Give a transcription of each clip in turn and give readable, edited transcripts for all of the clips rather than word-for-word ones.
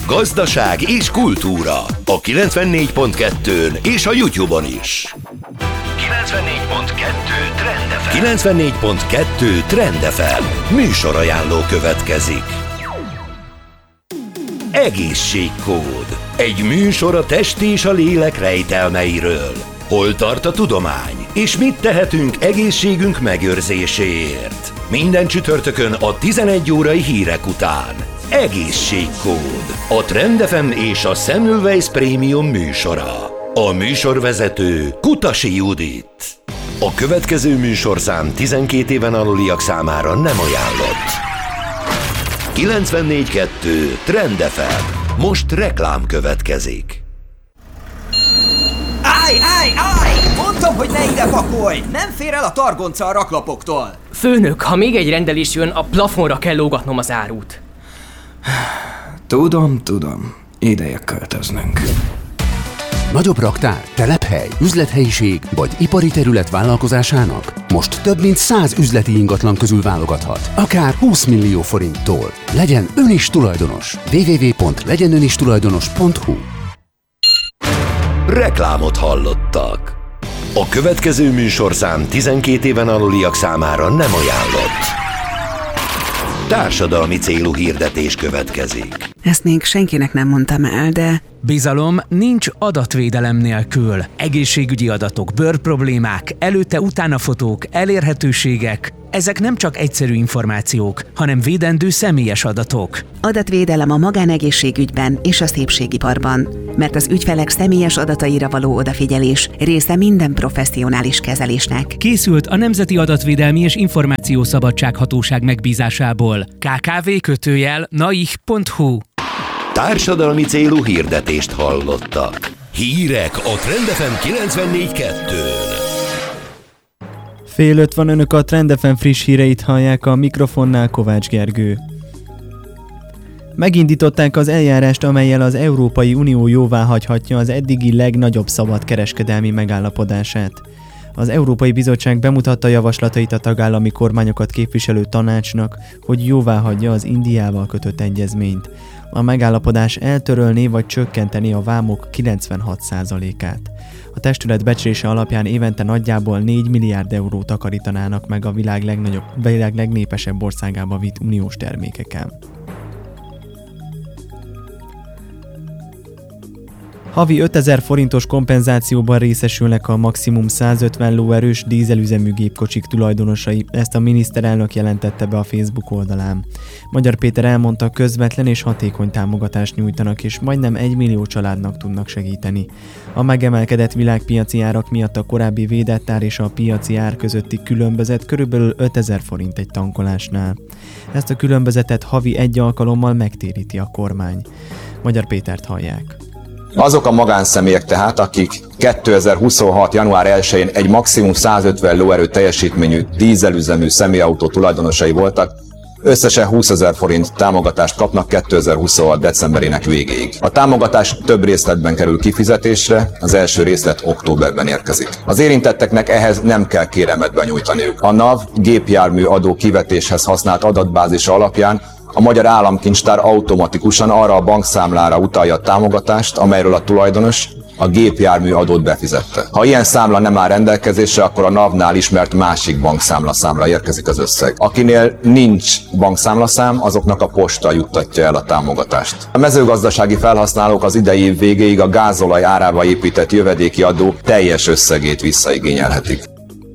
gazdaság és kultúra. A 94.2-n és a YouTube-on is. 94.2 Trend FM. 94.2 Trend FM. Műsorajánló következik. Egészségkód. Egy műsor a test és a lélek rejtelmeiről. Hol tart a tudomány, és mit tehetünk egészségünk megőrzéséért? Minden csütörtökön a 11 órai hírek után. Egészségkód. A Trend FM és a Semmelweis Premium műsora. A műsorvezető Kutasi Judit. A következő műsorszám 12 éven aluliak számára nem ajánlott. 94.2 Trend FM. Most reklám következik. Állj! Mondtam, hogy ne ide pakolj! Nem fér el a targonca a raklapoktól! Főnök, ha még egy rendelés jön, a plafonra kell lógatnom az árut. Tudom. Ideje költöznünk. Nagyobb raktár, telephely, üzlethelyiség vagy ipari terület vállalkozásának most több mint 100 üzleti ingatlan közül válogathat. Akár 20 millió forinttól. Legyen ön is tulajdonos. www.legyenönistulajdonos.hu. Reklámot hallottak. A következő műsorszám 12 éven aluliak számára nem ajánlott. Társadalmi célú hirdetés következik. Ezt még senkinek nem mondtam el, de... Bizalom nincs adatvédelem nélkül. Egészségügyi adatok, bőrproblémák, előtte-utána fotók, elérhetőségek. Ezek nem csak egyszerű információk, hanem védendő személyes adatok. Adatvédelem a magánegészségügyben és a szépségiparban, mert az ügyfelek személyes adataira való odafigyelés része minden professzionális kezelésnek. Készült a Nemzeti Adatvédelmi és Információszabadság Hatóság megbízásából. kkv.naih.hu. Társadalmi célú hirdetést hallottak. Hírek a Trend FM 94.2-n. Fél 5 van, önök a Trend FM friss híreit hallják, a mikrofonnál Kovács Gergő. Megindították az eljárást, amellyel az Európai Unió jóváhagyhatja az eddigi legnagyobb szabadkereskedelmi megállapodását. Az Európai Bizottság bemutatta javaslatait a tagállami kormányokat képviselő tanácsnak, hogy jóváhagyja az Indiával kötött egyezményt. A megállapodás eltörölné vagy csökkenteni a vámok 96%-át. A testület becslése alapján évente nagyjából 4 milliárd eurót takarítanának meg a világ legnépesebb országába vitt uniós termékeken. Havi 5000 forintos kompenzációban részesülnek a maximum 150 lóerős dízelüzemű gépkocsik tulajdonosai, ezt a miniszterelnök jelentette be a Facebook oldalán. Magyar Péter elmondta, közvetlen és hatékony támogatást nyújtanak, és majdnem 1 millió családnak tudnak segíteni. A megemelkedett világpiaci árak miatt a korábbi védett ár és a piaci ár közötti különbözet körülbelül 5000 forint egy tankolásnál. Ezt a különbözetet havi egy alkalommal megtéríti a kormány. Magyar Pétert hallják. Azok a magánszemélyek tehát, akik 2026. január 1-én egy maximum 150 lóerő teljesítményű dízelüzemű személyautó tulajdonosai voltak, összesen 20 000 forint támogatást kapnak 2026. decemberének végéig. A támogatás több részletben kerül kifizetésre, az első részlet októberben érkezik. Az érintetteknek ehhez nem kell kéremet benyújtaniuk. A NAV gépjármű adó kivetéshez használt adatbázisa alapján a Magyar Államkincstár automatikusan arra a bankszámlára utalja a támogatást, amelyről a tulajdonos a gépjármű adót befizette. Ha ilyen számla nem áll rendelkezésre, akkor a NAV-nál ismert másik bankszámlaszámra érkezik az összeg. Akinél nincs bankszámlaszám, azoknak a posta juttatja el a támogatást. A mezőgazdasági felhasználók az idei év végéig a gázolaj árába épített jövedéki adó teljes összegét visszaigényelhetik.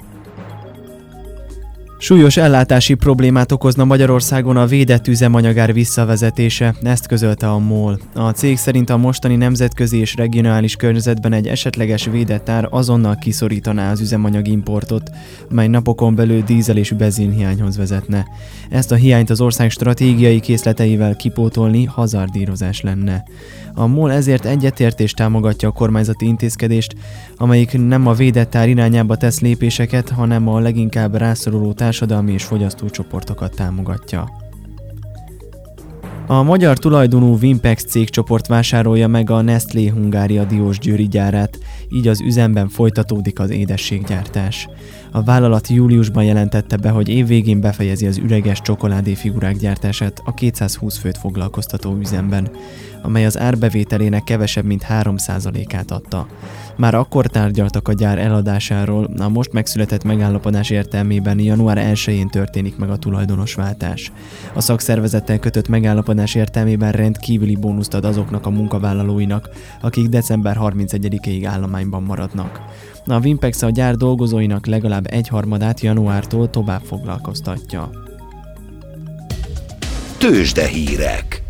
Súlyos ellátási problémát okozna Magyarországon a védett üzemanyagár visszavezetése, ezt közölte a MOL. A cég szerint a mostani nemzetközi és regionális környezetben egy esetleges védett ár azonnal kiszorítaná az üzemanyagimportot, mely napokon belül dízel és benzinhiányhoz vezetne. Ezt a hiányt az ország stratégiai készleteivel kipótolni hazardírozás lenne. A MOL ezért egyetért és támogatja a kormányzati intézkedést, amelyik nem a védett ár irányába tesz lépéseket, hanem a leginkább rászoruló társadalmi és fogyasztócsoportokat támogatja. A magyar tulajdonú Vimpex cégcsoport vásárolja meg a Nestlé Hungária Diósgyőri gyárát, így az üzemben folytatódik az édességgyártás. A vállalat júliusban jelentette be, hogy évvégén befejezi az üreges csokoládéfigurák gyártását a 220 főt foglalkoztató üzemben, amely az árbevételének kevesebb mint 3%-át adta. Már akkor tárgyaltak a gyár eladásáról, a most megszületett megállapodás értelmében január 1-én történik meg a tulajdonosváltás. A szakszervezettel kötött megállapodás értelmében rendkívüli bónuszt ad azoknak a munkavállalóinak, akik december 31-ig állományban maradnak. A Vimpex a gyár dolgozóinak legalább 1/3 januártól tovább foglalkoztatja. Tőzsdehírek.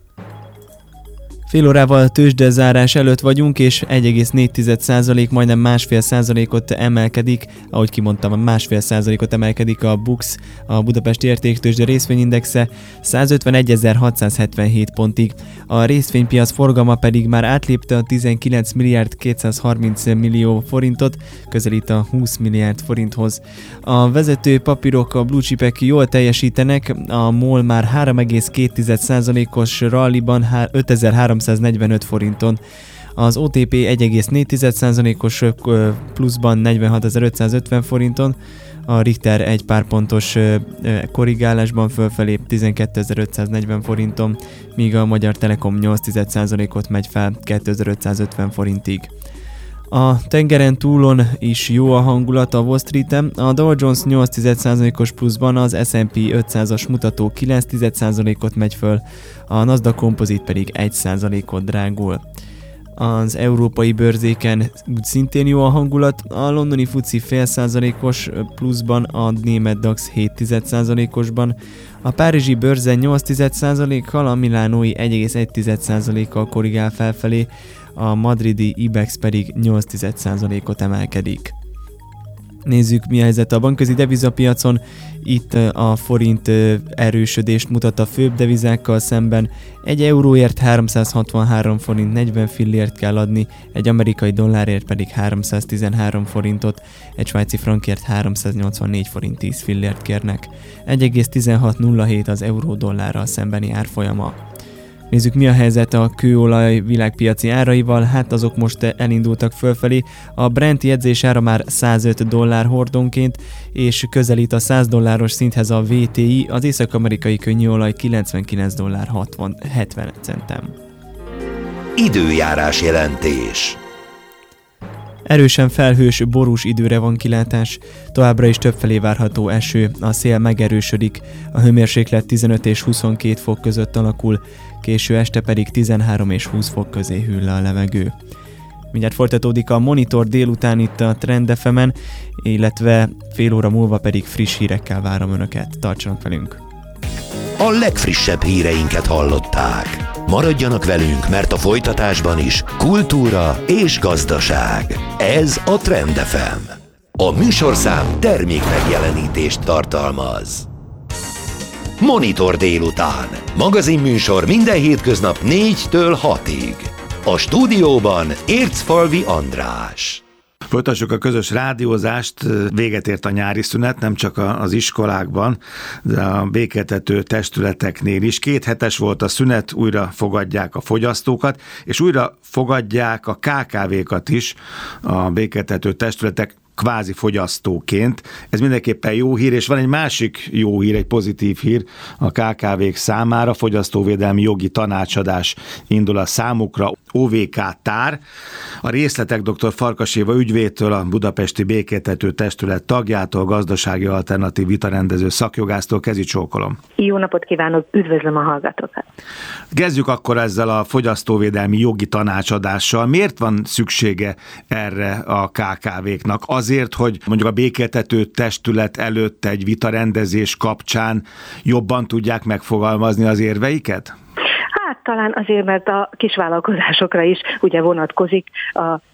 Fél órával tőzsdezárás előtt vagyunk, és 1,4%, majdnem 1,5%-ot emelkedik, ahogy kimondtam, 1,5%-ot emelkedik a BUX, a Budapesti Értéktőzsde részvényindexe 151.677 pontig. A részvénypiac forgalma pedig már átlépte a 19 milliárd 230 millió forintot, közelít a 20 milliárd forinthoz. A vezető papírok, a blue chipek jól teljesítenek, a MOL már 3,2%-os ralliban 5345 forinton, az OTP 1,4%-os pluszban 46.550 forinton, a Richter egy pár pontos korrigálásban fölfelé 12.540 forinton, míg a Magyar Telekom 8%-ot megy fel 2550 forintig. A tengeren túlon is jó a hangulat a Wall Streeten, a Dow Jones 8%-os pluszban, az S&P 500-as mutató 9%-ot megy föl, a Nasdaq Composite pedig 1%-ot drágul. Az európai bőrzéken szintén jó a hangulat, a londoni FTSE 0,5%-os pluszban, a német DAX 0,7%-osban, a párizsi bőrze 8%-kal, a milánói 1,1%-kal korrigál felfelé, a madridi IBEX pedig 8%-ot emelkedik. Nézzük, mi a helyzet a bankközi devizapiacon. Itt a forint erősödést mutat a főbb devizákkal szemben. Egy euróért 363 forint 40 fillért kell adni, egy amerikai dollárért pedig 313 forintot, egy svájci frankért 384 forint 10 fillért kérnek. 1,1607 az euró-dollárral szembeni árfolyama. Nézzük, mi a helyzet a kőolaj világpiaci áraival, hát azok most elindultak fölfelé. A Brent jegyzés ára már $105 hordonként, és közelít a $100 szinthez a WTI, az észak-amerikai könnyűolaj $99.70. Időjárás jelentés. Erősen felhős, borús időre van kilátás, továbbra is többfelé várható eső, a szél megerősödik, a hőmérséklet 15 és 22 fok között alakul, késő este pedig 13 és 20 fok közé hűl le a levegő. Mindjárt folytatódik a Monitor délután itt a Trend FM-en, illetve fél óra múlva pedig friss hírekkel várom Önöket. Tartsanak velünk! A legfrissebb híreinket hallották. Maradjanak velünk, mert a folytatásban is kultúra és gazdaság. Ez a Trend FM. A műsorszám termék megjelenítést tartalmaz. Monitor délután. Magazinműsor minden hétköznap 4-től 6-ig. A stúdióban Ércfalvi András. Folytassuk a közös rádiózást, véget ért a nyári szünet, nem csak az iskolákban, de a békéltető testületeknél is. 2 hetes volt a szünet, újra fogadják a fogyasztókat, és újra fogadják a KKV-kat is, a békéltető testületek kvázi fogyasztóként. Ez mindenképpen jó hír, és van egy másik jó hír, egy pozitív hír a KKV-k számára. Fogyasztóvédelmi jogi tanácsadás indul a számukra, OVK tár. A részletek dr. Farkas Éva ügyvédtől, a Budapesti Békéltető Testület tagjától, gazdasági alternatív vitarendező szakjogásztól. Kezi csókolom. Jó napot kívánok, üdvözlöm a hallgatókat. Kezdjük akkor ezzel a fogyasztóvédelmi jogi tanácsadással. Miért van szüksége erre a KKV-knak? Azért, hogy mondjuk a békéltető testület előtt egy vitarendezés kapcsán jobban tudják megfogalmazni az érveiket? Hát talán azért, mert a kisvállalkozásokra is ugye vonatkozik a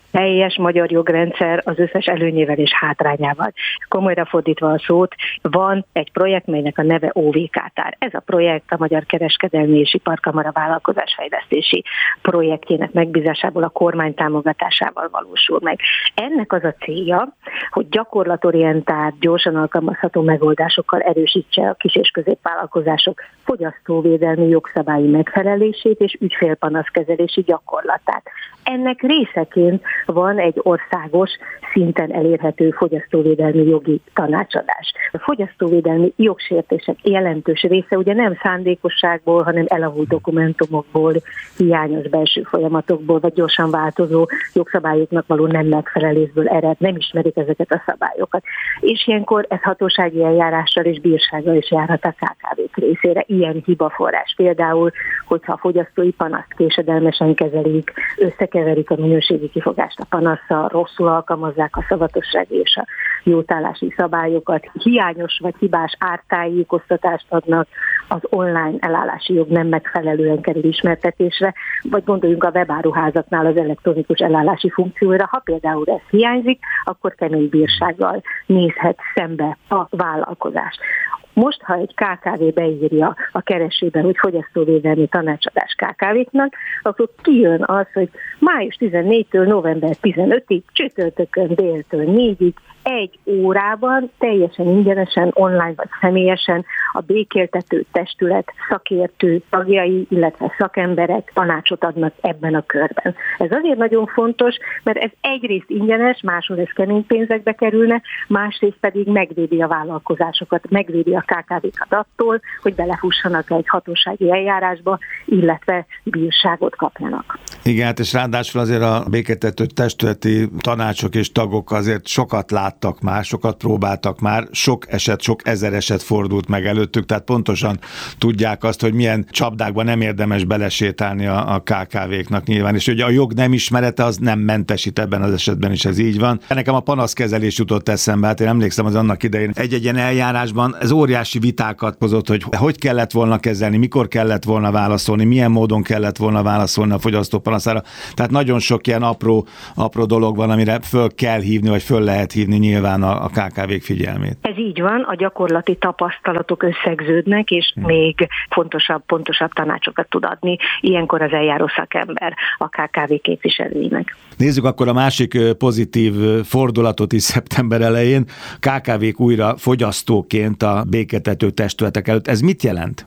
teljes magyar jogrendszer az összes előnyével és hátrányával. Komolyra fordítva a szót, van egy projekt, melynek a neve OV-Kátár. Ez a projekt a Magyar Kereskedelmi és Iparkamara vállalkozásfejlesztési projektjének megbízásából a kormány támogatásával valósul meg. Ennek az a célja, hogy gyakorlatorientált, gyorsan alkalmazható megoldásokkal erősítse a kis- és középvállalkozások fogyasztóvédelmi jogszabályi megfelelését és ügyfélpanaszkezelési gyakorlatát. Ennek részeként van egy országos szinten elérhető fogyasztóvédelmi jogi tanácsadás. A fogyasztóvédelmi jogsértések jelentős része ugye nem szándékosságból, hanem elavult dokumentumokból, hiányos belső folyamatokból, vagy gyorsan változó jogszabályoknak való nem megfelelésből ered, nem ismerik ezeket a szabályokat. És ilyenkor ez hatósági eljárással és bírsággal is járhat a KKV-k részére. Ilyen hibaforrás például, hogyha a fogyasztói panaszt késedelmesen kezelik, összekeverik a minőségi kifogást a panasszal, rosszul alkalmazzák a szavatossági és a jótállási szabályokat, hiányos vagy hibás ártájékoztatást adnak, az online elállási jog nem megfelelően kerül ismertetésre, vagy gondoljunk a webáruházaknál az elektronikus elállási funkcióra, ha például ez hiányzik, akkor kemény bírsággal nézhet szembe a vállalkozás. Most, ha egy KKV beírja a keresőben, hogy fogyasztóvédelmi tanácsadás KKV-knak, akkor kijön az, hogy május 14-től november 15-ig, csütörtökön déltől 4-ig, 1 órában teljesen ingyenesen, online vagy személyesen a békéltető testület szakértő tagjai, illetve szakemberek tanácsot adnak ebben a körben. Ez azért nagyon fontos, mert ez egyrészt ingyenes, máshol ez kemény pénzekbe kerülne, másrészt pedig megvédi a vállalkozásokat, megvédi a KKV-kat attól, hogy belefussanak egy hatósági eljárásba, illetve bírságot kapjanak. Igen, és ráadásul azért a békéltető testületi tanácsok és tagok azért sokat láttak már, sokat próbáltak már, sok ezer eset fordult meg előttük, tehát pontosan tudják azt, hogy milyen csapdákban nem érdemes belesétálni a KKV-knak nyilván, és ugye a jog nem ismerete az nem mentesít, ebben az esetben is ez így van. Nekem a panaszkezelés jutott eszembe, hát én emlékszem, az annak idején egy ilyen eljárásban ez óriási vitákat hozott, hogy kellett volna kezelni, mikor kellett volna válaszolni, milyen módon kellett volna válaszolni a fogyasztó panaszára. Tehát nagyon sok ilyen apró dolog van, amire föl kell hívni, vagy föl lehet hívni nyilván a KKV-k figyelmét. Ez így van, a gyakorlati tapasztalatok összegződnek, és még pontosabb tanácsokat tud adni ilyenkor az eljáró szakember a KKV képviselőinek. Nézzük akkor a másik pozitív fordulatot is szeptember elején. KKV-k újra fogyasztóként a békéltető testületek előtt. Ez mit jelent?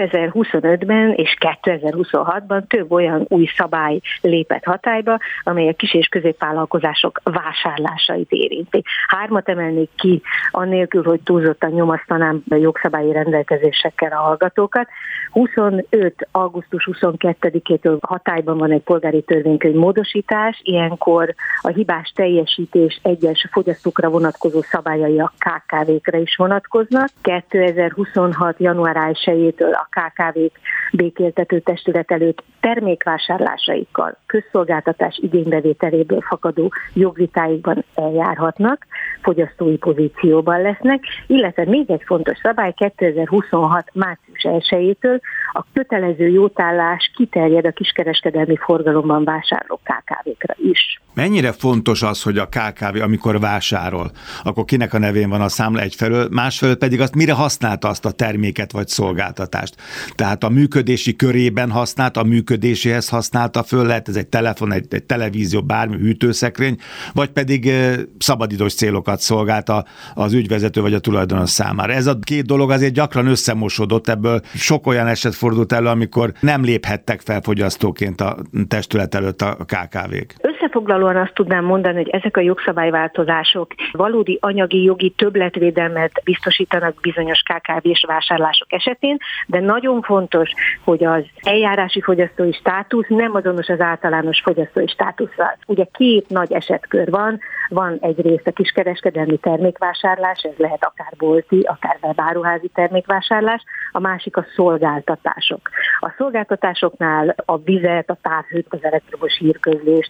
2025-ben és 2026-ban több olyan új szabály lépett hatályba, amely a kis- és középvállalkozások vásárlásait érinti. 3 emelnék ki, annélkül, hogy túlzottan nyomasztanám a jogszabályi rendelkezésekkel a hallgatókat. 25. augusztus 22-től hatályban van egy polgári törvénykönyv módosítás, ilyenkor a hibás teljesítés egyes fogyasztókra vonatkozó szabályai a KKV-kre is vonatkoznak. 2026. január 1-től a KKV-k békéltető testület előtt termékvásárlásaikkal, közszolgáltatás igénybevételéből fakadó jogvitáikban eljárhatnak, fogyasztói pozícióban lesznek, illetve még egy fontos szabály, 2026. március 1-től a kötelező jótállás kiterjed a kiskereskedelmi forgalomban vásárló KKV-kra is. Mennyire fontos az, hogy a KKV, amikor vásárol, akkor kinek a nevén van a számla egyfelől, másfelől pedig azt mire használta azt a terméket vagy szolgáltatást. Tehát a működési körében használta, a működéséhez használta föl, lehet ez egy telefon, egy televízió, bármi hűtőszekrény, vagy pedig szabadidős célokat szolgálta az ügyvezető vagy a tulajdonos számára. Ez a két dolog azért gyakran összemosodott, ebből sok olyan eset fordult elő, amikor nem léphettek fel fogyasztóként a testület előtt a KKV-k. Összefoglalóan azt tudnám mondani, hogy ezek a jogszabályváltozások valódi anyagi jogi többletvédelmet biztosítanak bizonyos KKV-s vásárlások esetén, de nagyon fontos, hogy az eljárási fogyasztói státusz nem azonos az általános fogyasztói státusszal. Ugye 2 nagy esetkör van egyrészt a kiskereskedelmi termékvásárlás, ez lehet akár bolti, akár webáruházi termékvásárlás, a másik a szolgáltatások. A szolgáltatásoknál a vizet, a távhőt, az elektromos hírközlést, a postai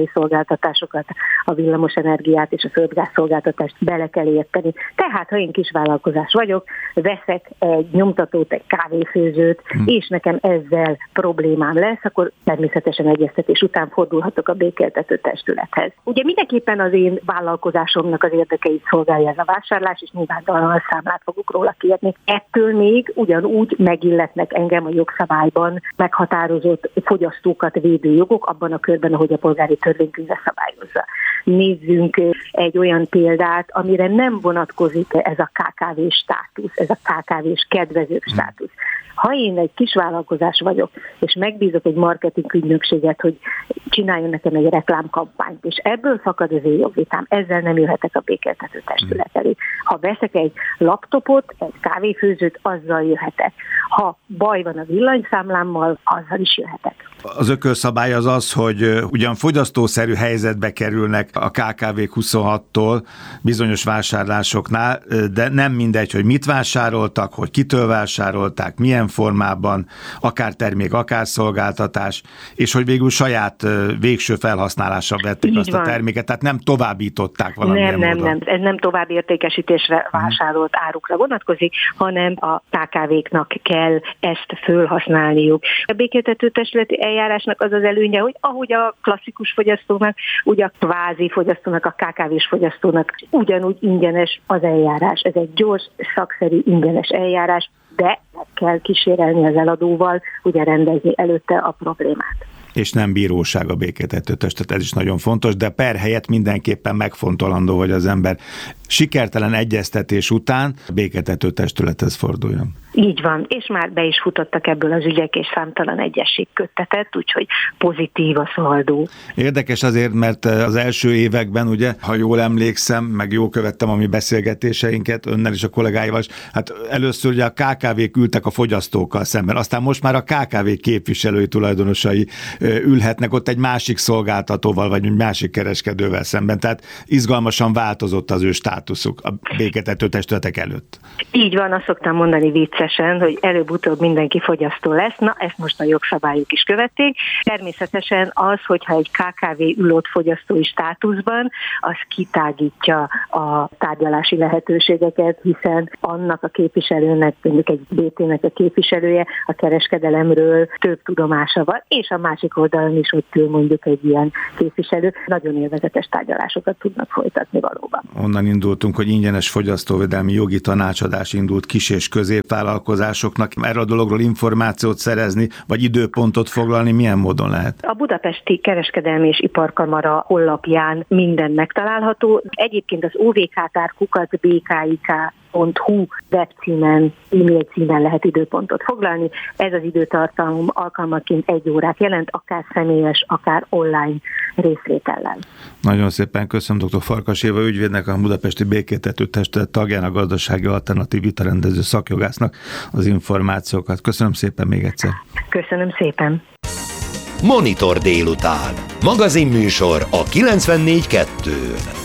energetikai szolgáltatásokat, a villamosenergiát és a földgázszolgáltatást bele kell érteni. Tehát, ha én kisvállalkozás vagyok, veszek egy nyomtatót, egy kávéfőzőt, és nekem ezzel problémám lesz, akkor természetesen egyeztetés után fordulhatok a békéltető testülethez. Ugye mindenképpen az én vállalkozásomnak az érdekeit szolgálja ez a vásárlás, és nyilván számlát fogok róla kérni. Ettől még ugyanúgy megilletnek engem a jogszabályban meghatározott fogyasztókat védő jogok abban a körben, ahogy a polgári törvénykönyve szabályozza. Nézzünk egy olyan példát, amire nem vonatkozik ez a KKV státusz, ez a KKV-s kedvezőbb státusz. Ha én egy kisvállalkozás vagyok, és megbízok egy marketing ügynökséget, hogy csináljon nekem egy reklámkampányt, és ebből fakad az én jogvitám, ezzel nem jöhetek a békéltető testület elé. Ha veszek egy laptopot, egy kávéfőzőt, azzal jöhetek. Ha baj van a villanyszámlámmal, azzal is jöhetek. Az ökölszabály az az, hogy ugyan fogyasztószerű helyzetbe kerülnek a KKV-k 26-tól bizonyos vásárlásoknál, de nem mindegy, hogy mit vásároltak, hogy kitől vásárolták, milyen formában, akár termék, akár szolgáltatás, és hogy végül saját végső felhasználásra vették így azt van. A terméket, tehát nem továbbították valamilyen módon. Nem, ez nem tovább értékesítésre vásárolt árukra vonatkozik, hanem a KKV-knak kell ezt fölhasználniuk. A békéltető testületi eljárásnak az az előnye, hogy ahogy a klasszikus fogyasztónak, úgy a kvázi fogyasztónak, a KKV-s fogyasztónak ugyanúgy ingyenes az eljárás. Ez egy gyors, szakszerű, ingyenes eljárás, de meg kell kísérelni az eladóval, ugye rendezni előtte a problémát. És nem bíróság a békéltető testület, ez is nagyon fontos, de per helyett mindenképpen megfontolandó, hogy az ember sikertelen egyeztetés után a békéltető testülethez forduljon. Így van, és már be is futottak ebből az ügyek, és számtalan egyesség köttetett, úgyhogy pozitív a szaldó. Érdekes azért, mert az első években, ugye, ha jól emlékszem, meg jól követtem a mi beszélgetéseinket önnel és a kollégáival, hát először ugye a KKV-k ültek a fogyasztókkal szemben, aztán most már a KKV képviselői tulajdonosai ülhetnek ott egy másik szolgáltatóval, vagy egy másik kereskedővel szemben, tehát izgalmasan változott az ő státuszuk a békéltető testületek előtt. Így van, azt szoktam mondani viccesen, hogy előbb-utóbb mindenki fogyasztó lesz, na ezt most a jogszabályok is követték. Természetesen az, hogyha egy KKV ül ott fogyasztói státuszban, az kitágítja a tárgyalási lehetőségeket, hiszen annak a képviselőnek, mondjuk egy BT-nek a képviselője a kereskedelemről több tudomása van, és a másik oldalon is ott ül mondjuk egy ilyen képviselő, nagyon élvezetes tárgyalásokat tudnak folytatni valóban. Onnan indultunk, hogy ingyenes fogyasztóvédelmi jogi tanácsadás indult kis- és középvállalkozásoknak. Erről a dologról információt szerezni, vagy időpontot foglalni milyen módon lehet? A Budapesti Kereskedelmi és Iparkamara honlapján minden megtalálható. Egyébként az ovk@bkik.hu webcímen, e-mail címen lehet időpontot foglalni. Ez az időtartalom alkalmanként 1 órát jelent, akár személyes, akár online részvétellel. Nagyon szépen köszönöm dr. Farkas Éva ügyvédnek, a Budapesti Békéltető Testület tagjának, gazdasági alternatív vitarendező szakjogásznak az információkat. Köszönöm szépen még egyszer. Köszönöm szépen. Monitor délután. Magazinműsor a 94.2-n.